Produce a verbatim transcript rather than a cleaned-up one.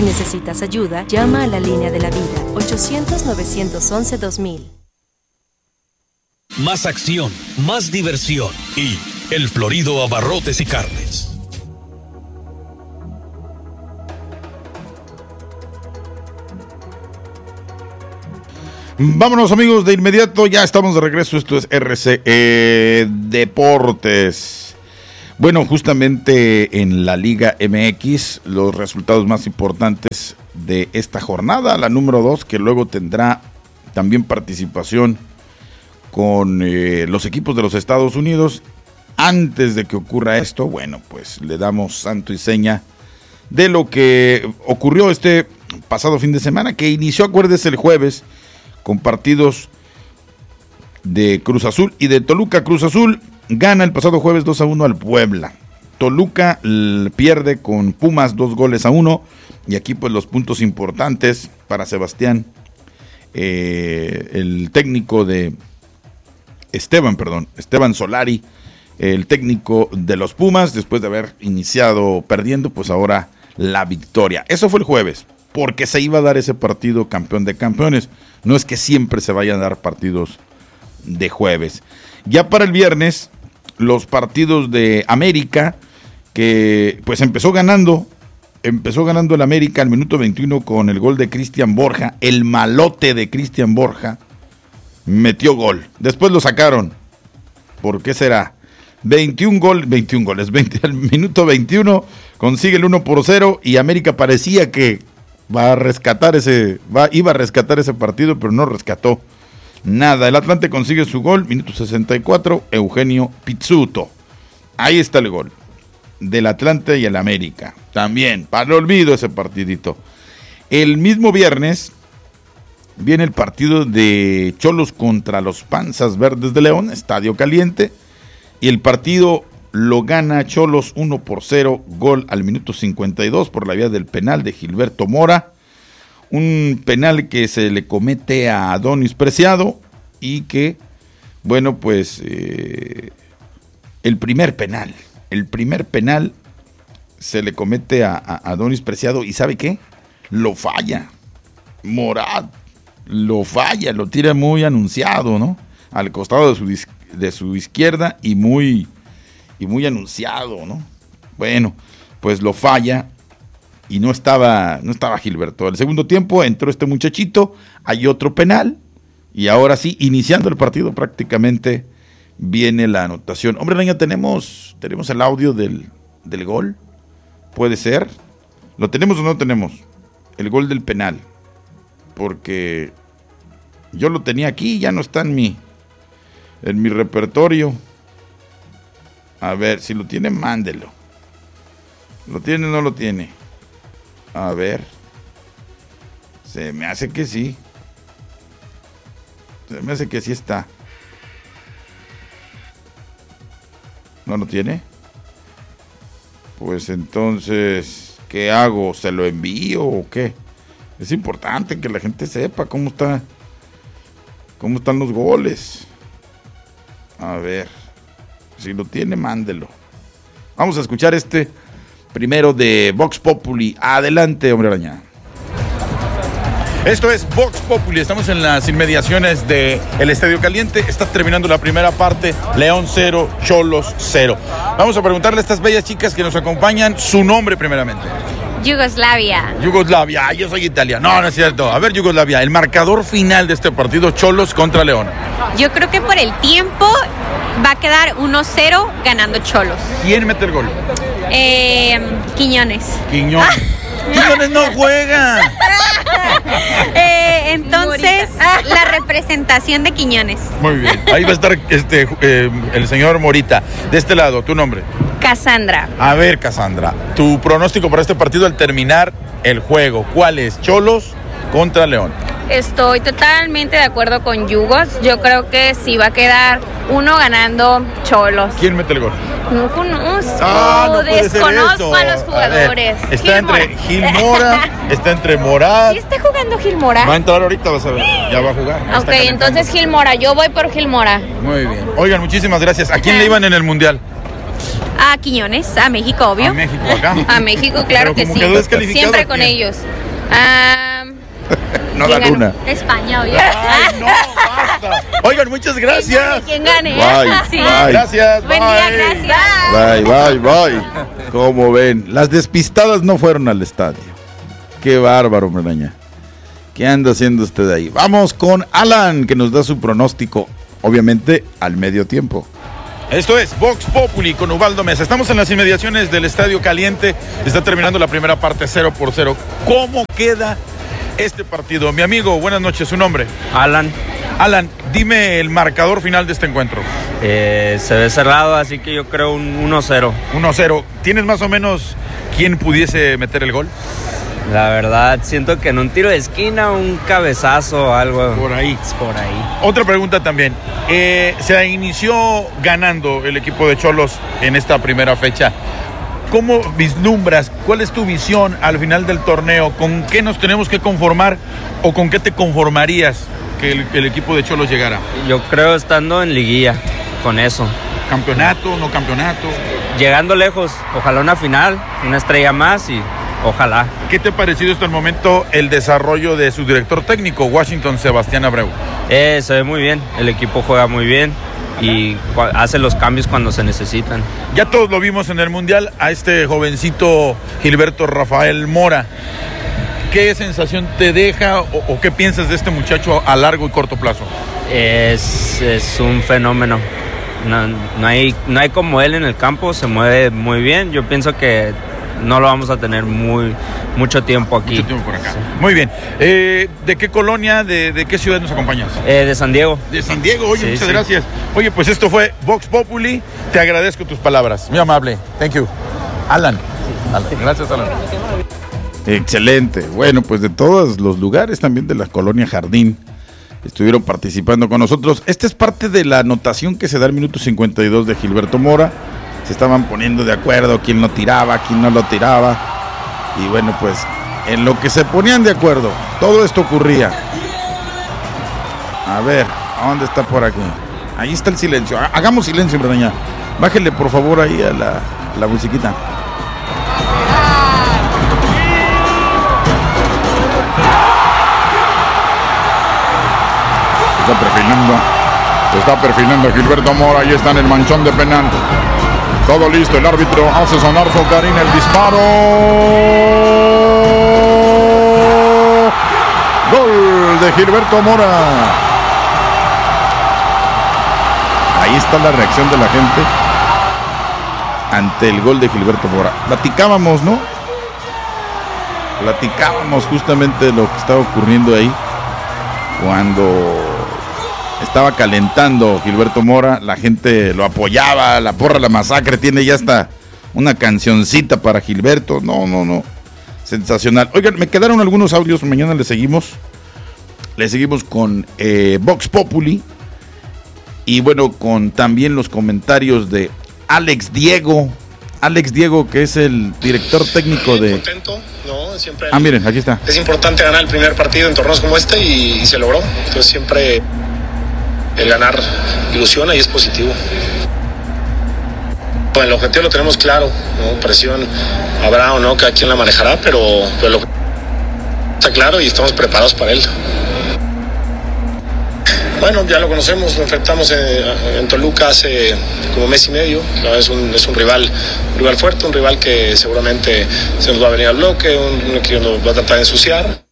necesitas ayuda, llama a la línea de la vida, ochocientos, novecientos once, dos mil. Más acción, más diversión y El Florido Abarrotes y Carnes. Vámonos, amigos, de inmediato, ya estamos de regreso. Esto es R C E Deportes. Bueno, justamente en la Liga M X, los resultados más importantes de esta jornada, la número dos, que luego tendrá también participación con eh, los equipos de los Estados Unidos. Antes de que ocurra esto, bueno, pues le damos santo y seña de lo que ocurrió este pasado fin de semana, que inició, acuérdese, el jueves, con partidos de Cruz Azul y de Toluca. Cruz Azul gana el pasado jueves dos a uno al Puebla. Toluca pierde con Pumas dos goles a uno. Y aquí pues los puntos importantes para Sebastián, eh, el técnico de Esteban, perdón, Esteban Solari, el técnico de los Pumas, después de haber iniciado perdiendo, pues ahora la victoria. Eso fue el jueves, porque se iba a dar ese partido campeón de campeones. No es que siempre se vayan a dar partidos de jueves. Ya para el viernes, los partidos de América, que pues empezó ganando, empezó ganando el América al minuto veintiuno con el gol de Cristian Borja, el malote de Cristian Borja, metió gol. Después lo sacaron. ¿Por qué será? veintiún gol, veintiún goles, veinte, al minuto veintiuno consigue el uno por cero y América parecía que va a rescatar ese, va, iba a rescatar ese partido, pero no rescató nada. El Atlante consigue su gol, minuto sesenta y cuatro, Eugenio Pizzuto. Ahí está el gol del Atlante y el América. También, para el olvido ese partidito. El mismo viernes viene el partido de Cholos contra los Panzas Verdes de León, estadio caliente, y el partido lo gana Cholos uno por cero, gol al minuto cincuenta y dos por la vía del penal de Gilberto Mora. Un penal que se le comete a Adonis Preciado y que, bueno, pues eh, el primer penal, el primer penal se le comete a, a Adonis Preciado y ¿sabe qué? Lo falla. Morat lo falla, lo tira muy anunciado, ¿no? Al costado de su, de su izquierda y muy, y muy anunciado, ¿no? Bueno, pues lo falla. Y no estaba, no estaba Gilberto. El segundo tiempo entró este muchachito, hay otro penal, y ahora sí, iniciando el partido prácticamente, viene la anotación. Hombre, Araña, ¿tenemos, tenemos el audio del, del gol? ¿Puede ser? ¿Lo tenemos o no tenemos? El gol del penal. Porque yo lo tenía aquí, ya no está en mi, en mi repertorio. A ver, si lo tiene, mándelo. ¿Lo tiene o no lo tiene? A ver, se me hace que sí, se me hace que sí está. ¿No lo tiene? Pues entonces, ¿qué hago? ¿Se lo envío o qué? Es importante que la gente sepa cómo está, cómo están los goles. A ver, si lo tiene, mándelo. Vamos a escuchar este primero de Vox Populi. Adelante, hombre araña. Esto es Vox Populi. Estamos en las inmediaciones del Estadio Caliente. Está terminando la primera parte. León cero, Cholos cero. Vamos a preguntarle a estas bellas chicas que nos acompañan su nombre primeramente. Yugoslavia. Yugoslavia. Yo soy italiano. No, no es cierto. A ver, Yugoslavia, el marcador final de este partido, Cholos contra León. Yo creo que por el tiempo va a quedar uno cero ganando Cholos. ¿Quién mete el gol? Eh, Quiñones. Quiñones. Quiñones no juega. eh, entonces, la representación de Quiñones. Muy bien. Ahí va a estar este eh, el señor Morita. De este lado, ¿tu nombre? Cassandra. A ver, Cassandra, tu pronóstico para este partido al terminar el juego, ¿cuál es? Cholos contra León. Estoy totalmente de acuerdo con Yugos. Yo creo que sí va a quedar uno ganando Cholos. ¿Quién mete el gol? No conozco, ah, no desconozco a los jugadores. A ver, está Gil entre Mora. Gil Mora, está entre Morat. ¿Sí está jugando Gil Mora? Va a entrar ahorita, vas a ver, ya va a jugar. Ok, entonces Gil Mora, yo voy por Gil Mora. Muy bien. Oigan, muchísimas gracias. ¿A quién le iban en el Mundial? A Quiñones, a México, obvio. A México, acá. A México, claro que como sí. quedó descalificado, Siempre con ¿quién? ellos. Ah, No ¿quién la luna. ganó? España, obvio. Ay, no, basta. Oigan, muchas gracias. ¿Quién gane? Bye, Sí. bye. Gracias, Buen bye. día, gracias. Bye, bye, bye. Como ven, las despistadas no fueron al estadio. Qué bárbaro, Maraña. ¿Qué anda haciendo usted ahí? Vamos con Alan, que nos da su pronóstico, obviamente, al medio tiempo. Esto es Vox Populi con Ubaldo Mesa. Estamos en las inmediaciones del Estadio Caliente. Está terminando la primera parte cero por cero. ¿Cómo queda este partido? Mi amigo, buenas noches, ¿su nombre? Alan. Alan, dime el marcador final de este encuentro. Eh, se ve cerrado, así que yo creo un uno cero. uno cero. ¿Tienes más o menos quién pudiese meter el gol? La verdad, siento que en un tiro de esquina, un cabezazo o algo. Por ahí. Por ahí. Otra pregunta también. Eh, se inició ganando el equipo de Xolos en esta primera fecha. ¿Cómo vislumbras? ¿Cuál es tu visión al final del torneo? ¿Con qué nos tenemos que conformar o con qué te conformarías que el, el equipo de Xolos llegara? Yo creo estando en liguilla, con eso. ¿Campeonato, no campeonato? Llegando lejos, ojalá una final, una estrella más y ojalá. ¿Qué te ha parecido hasta el momento el desarrollo de su director técnico, Washington Sebastián Abreu? Eh, se ve muy bien, el equipo juega muy bien y cu- hace los cambios cuando se necesitan. Ya todos lo vimos en el Mundial, a este jovencito Gilberto Rafael Mora. ¿Qué sensación te deja o, o qué piensas de este muchacho a largo y corto plazo? Es, es un fenómeno. No, no hay, no hay como él en el campo, se mueve muy bien. Yo pienso que no lo vamos a tener muy mucho tiempo aquí. Mucho tiempo por acá. Muy bien. Eh, ¿De qué colonia, de, de qué ciudad nos acompañas? Eh, de San Diego. De San Diego. Oye, Sí, muchas sí. gracias. Oye, pues esto fue Vox Populi. Te agradezco tus palabras. Muy amable. Thank you. Alan. Alan. Gracias, Alan. Excelente. Bueno, pues de todos los lugares, también de la colonia Jardín, estuvieron participando con nosotros. Esta es parte de la anotación que se da al minuto cincuenta y dos de Gilberto Mora. Se estaban poniendo de acuerdo quién lo tiraba, quién no lo tiraba. Y bueno, pues en lo que se ponían de acuerdo, todo esto ocurría. A ver, ¿dónde está por aquí? Ahí está el silencio. Hagamos silencio, Braña. Bájale por favor ahí a la, a la musiquita. Está perfilando. Se está perfilando Gilberto Mora. Ahí está en el manchón de penal. Todo listo. El árbitro hace sonar su carina. El disparo. Gol de Gilberto Mora. Ahí está la reacción de la gente ante el gol de Gilberto Mora. Platicábamos, ¿no? Platicábamos justamente de lo que estaba ocurriendo ahí cuando estaba calentando Gilberto Mora. La gente lo apoyaba, la porra, la masacre. Tiene ya hasta una cancioncita para Gilberto. No, no, no. Sensacional. Oigan, me quedaron algunos audios. Mañana le seguimos. Le seguimos con eh, Vox Populi. Y bueno, con también los comentarios de Alex Diego. Alex Diego, que es el director técnico de... Contento, ¿no? Siempre Ah, miren, aquí está. es importante ganar el primer partido en torneos como este y, y se logró. Entonces siempre el ganar ilusiona y es positivo. Bueno, el objetivo lo tenemos claro, ¿no? Presión habrá o no, cada quien la manejará, pero, pero lo está claro y estamos preparados para él. Bueno, ya lo conocemos, lo enfrentamos en, en Toluca hace como mes y medio. Es un, es un rival, un rival fuerte, un rival que seguramente se nos va a venir al bloque, un, un que nos va a tratar de ensuciar.